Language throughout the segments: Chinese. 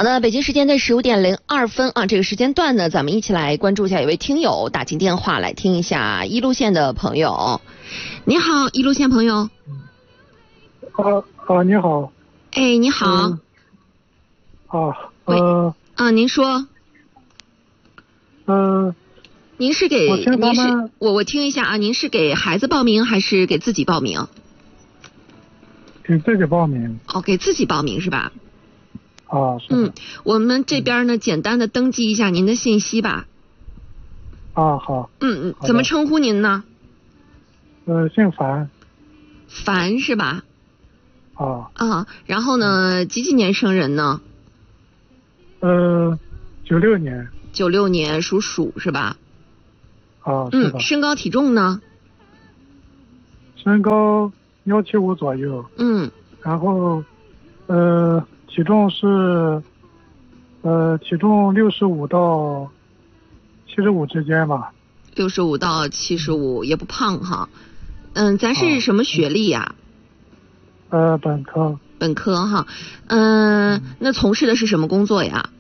好的，北京时间的15:02啊，这个时间段呢，咱们一起来关注一下，有位听友打进电话来听一下一路线的朋友。你好，一路线朋友。 你好。 哎，你好。您说。您是给我听一下啊，您是给孩子报名还是给自己报名？ 给自己报名。 哦，给自己报名是吧？ 是的。 我们这边呢，简单的登记一下您的信息吧。 好。 怎么称呼您呢？ 姓樊。 樊是吧？然后呢，几年生人呢 ？96年。 96年属鼠是吧？ 是的。 身高体重呢？ 身高175左右。然后体重是体重65到75之间吧。 65到75也不胖哈。咱是什么学历呀？ 本科。 本科哈。那从事的是什么工作呀？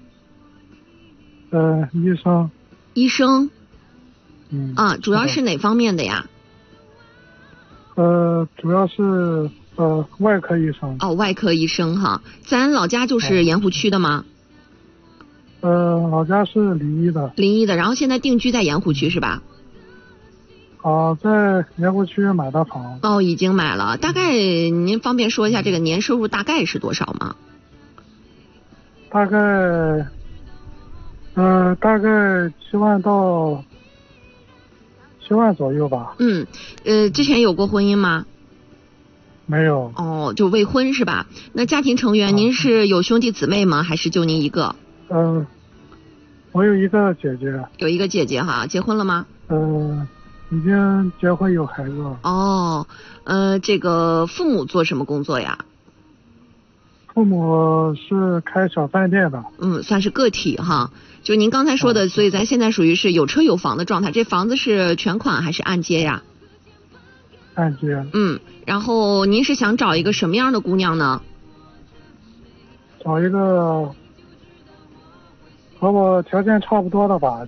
医生。 医生。主要是哪方面的呀？ 主要是外科医生。 外科医生哈。咱老家就是盐湖区的吗？ 老家是临沂的。 临沂的，然后现在定居在盐湖区是吧？ 在盐湖区买的房。 已经买了。大概您方便说一下这个年收入大概是多少吗？ 大概7万到7万左右吧。 之前有过婚姻吗？ 没有。 就未婚是吧？那家庭成员您是有兄弟姊妹吗？还是就您一个？ 我有一个姐姐。 有一个姐姐哈，结婚了吗？ 已经结婚有孩子了。 这个父母做什么工作呀？ 父母是开小饭店的。 算是个体哈。就您刚才说的，所以咱现在属于是有车有房的状态。这房子是全款还是按揭呀？ 按揭。 然后您是想找一个什么样的姑娘呢？ 找一个和我条件差不多的吧。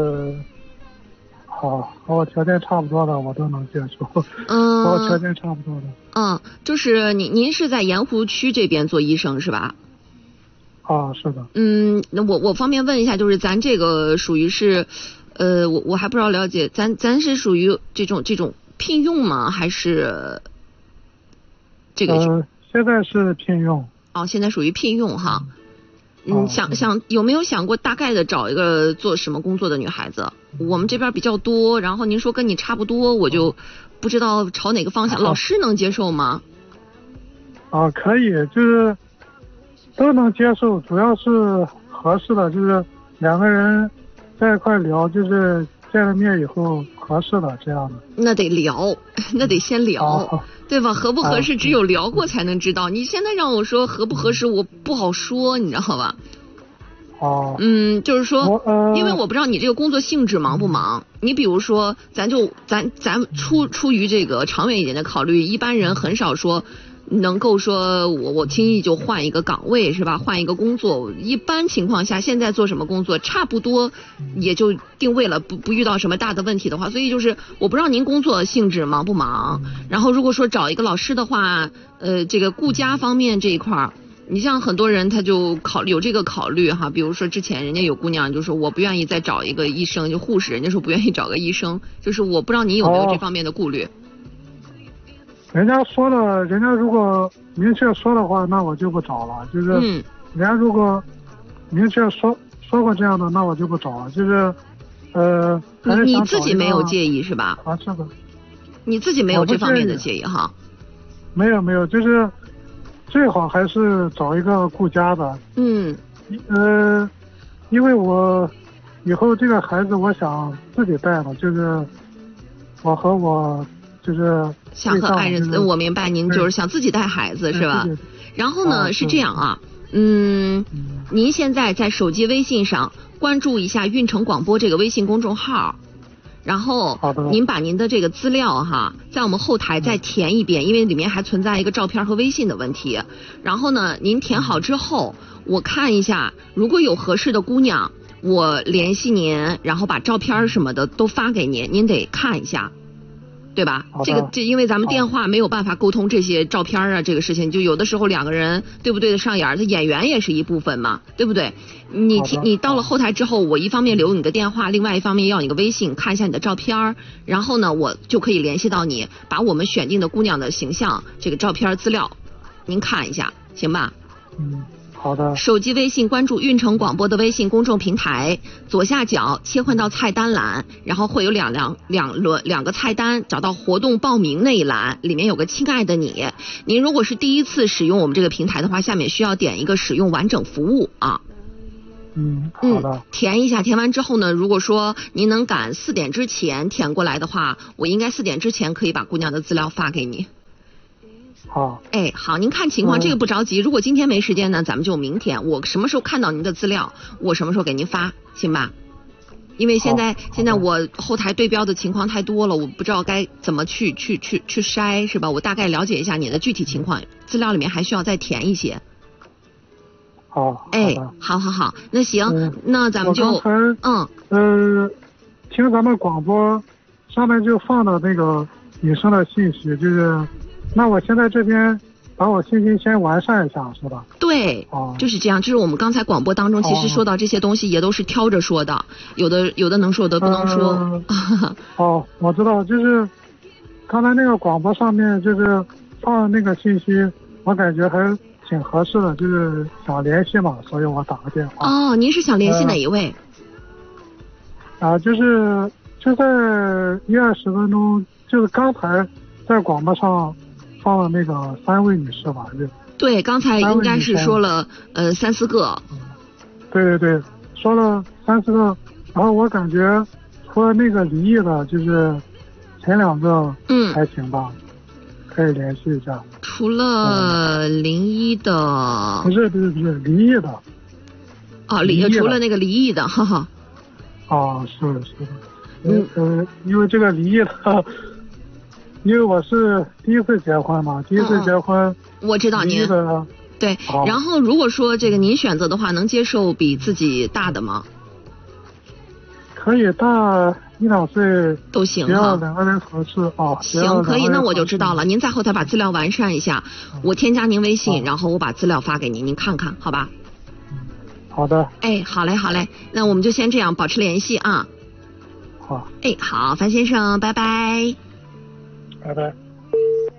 和我条件差不多的我都能接受。和我条件差不多的。 就是您是在盐湖区这边做医生是吧？ 是的。 那我方便问一下，就是咱这个属于是，我还不知道了解，咱是属于这种聘用吗？还是这个？ 现在是聘用。 现在属于聘用哈。有没有想过大概的找一个做什么工作的女孩子？我们这边比较多，然后您说跟你差不多，我就不知道朝哪个方向。老师能接受吗？ 可以，就是都能接受，主要是合适的，就是两个人在一块聊，就是见了面以后合适的这样的。 那得聊，那得先聊。对吧？合不合适只有聊过才能知道。你现在让我说合不合适，我不好说，你知道吧？就是说，因为我不知道你这个工作性质忙不忙。你比如说，咱出于这个长远一点的考虑，一般人很少说能够说我轻易就换一个岗位是吧？换一个工作，一般情况下现在做什么工作差不多也就定位了，不遇到什么大的问题的话，所以就是我不知道您工作性质忙不忙。然后如果说找一个老师的话，这个顾家方面这一块，你像很多人他就有这个考虑哈，比如说之前人家有姑娘就说我不愿意再找一个医生，就护士，人家说不愿意找个医生，就是我不知道你有没有这方面的顾虑。 人家如果明确说的话，那我就不找了。就是，人家如果明确说过这样的，那我就不找了。就是， 你自己没有介意是吧？ 是的。 你自己没有这方面的介意哈？ 没有，就是最好还是找一个顾家的。因为我以后这个孩子我想自己带了，就是我和我。就是想和爱人，我明白您就是想自己带孩子是吧？然后呢是这样啊，您现在在手机微信上关注一下运城广播这个微信公众号，然后您把您的这个资料哈，在我们后台再填一遍，因为里面还存在一个照片和微信的问题。然后呢，您填好之后， 我看一下，如果有合适的姑娘，我联系您，然后把照片什么的都发给您，您得看一下。对吧？这因为咱们电话没有办法沟通这些照片啊，这个事情就有的时候两个人对不对得上眼，他演员也是一部分嘛，对不对？你到了后台之后，我一方面留你的电话，另外一方面要你个微信，看一下你的照片，然后呢，我就可以联系到你，把我们选定的姑娘的形象这个照片资料，您看一下，行吧？ 好的。 手机微信关注运城广播的微信公众平台，左下角切换到菜单栏，然后会有两个菜单，找到活动报名那一栏，里面有个亲爱的你。您如果是第一次使用我们这个平台的话，下面需要点一个使用完整服务啊。 好的。 填一下，填完之后呢，如果说您能赶4点之前填过来的话，我应该4点之前可以把姑娘的资料发给你。 好， 好，您看情况，这个不着急。如果今天没时间呢，咱们就明天。我什么时候看到您的资料，我什么时候给您发，行吧？因为现在我后台对标的情况太多了，我不知道该怎么去筛，是吧？我大概了解一下你的具体情况，资料里面还需要再填一些。 好， 好，那行，那咱们就听咱们广播上面就放的那个女生的信息，就是。那我现在这边把我信息先完善一下，是吧？ 对，就是这样。就是我们刚才广播当中其实说到这些东西也都是挑着说的，有的能说，有的不能说。 我知道，就是刚才那个广播上面就是放那个信息，我感觉还挺合适的，就是想联系嘛，所以我打个电话。 您是想联系哪一位？ 就在1-20分钟，就是刚才在广播上。放了那个3位女士吧， 对，刚才应该是说了3-4个。 对，说了3-4个，然后我感觉除了那个离异的，就是前2个还行吧，可以联系一下。 除了01的， 不是离异的。 除了那个离异的，哈哈。 是的。因为这个离异的。因为我是第一次结婚嘛， 我知道您对。然后如果说这个您选择的话，能接受比自己大的吗？ 可以，大1-2岁都行， 只要2个人合适。 行，可以，那我就知道了。您在后台把资料完善一下，我添加您微信，然后我把资料发给您，您看看，好吧？ 好的。 好嘞，那我们就先这样保持联系啊。 好。 好，樊先生，拜拜。 拜拜。